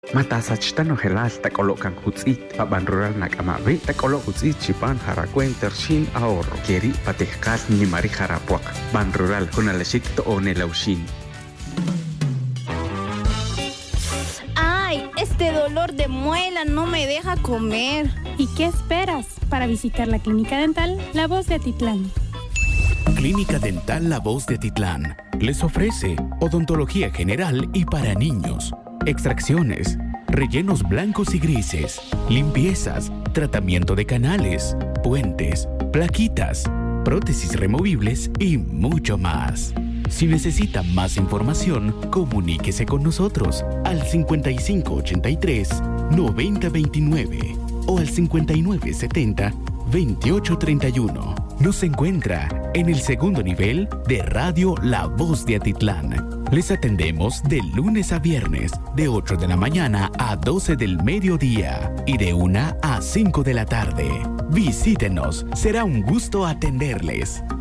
Matasachtan ojelal takolokan hutzit paban rural nakamabe takolo hutzit chipan harakuen tershin ahorro keri patejkal ni mari harapuak ban rural kunalashik to onelaushin. Ay, este dolor de muela no me deja comer. ¿Y qué esperas para visitar la Clínica Dental La Voz de Atitlán? Clínica Dental La Voz de Atitlán les ofrece odontología general y para niños, extracciones, rellenos blancos y grises, limpiezas, tratamiento de canales, puentes, plaquitas, prótesis removibles y mucho más. Si necesita más información, comuníquese con nosotros al 5583-9029 o al 5970-2831. Nos encuentra en el segundo nivel de Radio La Voz de Atitlán. Les atendemos de lunes a viernes, de 8 de la mañana a 12 del mediodía y de 1 a 5 de la tarde. Visítenos, será un gusto atenderles.